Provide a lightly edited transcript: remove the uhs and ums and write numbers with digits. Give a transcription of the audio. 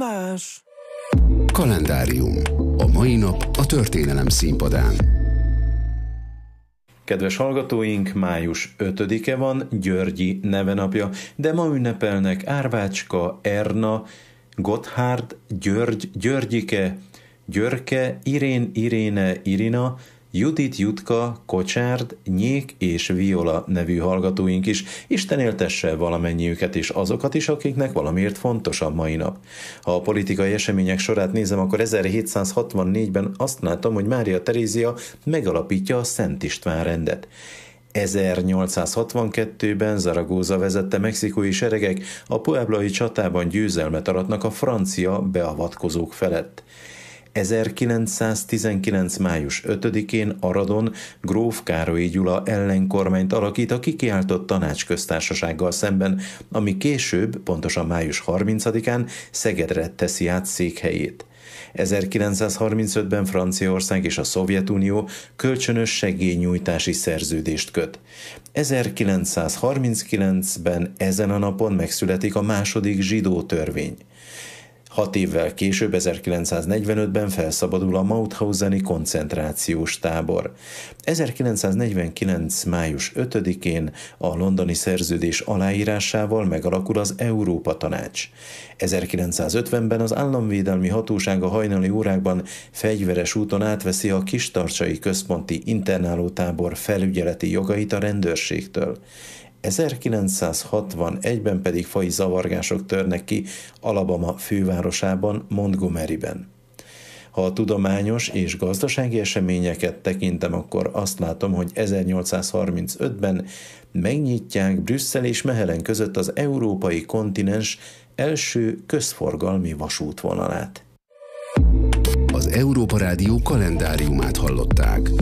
Más. Kalendárium. A mai nap a történelem színpadán. Kedves hallgatóink, május 5-e van, Györgyi nevenapja, de ma ünnepelnek Árvácska, Erna, Gotthárd, György, Györgyike, Györke, Irén, Iréne, Irina, Judit, Jutka, Kocsárd, Nyék és Viola nevű hallgatóink is. Isten éltesse valamennyiüket és azokat is, akiknek valamiért fontos a mai nap. Ha a politikai események sorát nézem, akkor 1764-ben azt látom, hogy Mária Terézia megalapítja a Szent István rendet. 1862-ben Zaragoza vezette mexikói seregek a pueblai csatában győzelmet aratnak a francia beavatkozók felett. 1919. május 5-én Aradon gróf Károlyi Gyula ellenkormányt alakít a kikiáltott tanácsköztársasággal szemben, ami később, pontosan május 30-án Szegedre teszi át székhelyét. 1935-ben Franciaország és a Szovjetunió kölcsönös segélynyújtási szerződést köt. 1939-ben ezen a napon megszületik a második zsidó törvény. 6 évvel később, 1945-ben felszabadul a Mauthauseni koncentrációs tábor. 1949. május 5-én a londoni szerződés aláírásával megalakul az Európa Tanács. 1950-ben az államvédelmi hatóság a hajnali órákban fegyveres úton átveszi a Kistarcsai Központi Internálótábor felügyeleti jogait a rendőrségtől. 1961-ben pedig faji zavargások törnek ki Alabama fővárosában, Montgomeryben. Ha a tudományos és gazdasági eseményeket tekintem, akkor azt látom, hogy 1835-ben megnyitják Brüsszel és Mechelen között az európai kontinens első közforgalmi vasútvonalát. Az Európa Rádió kalendáriumát hallották.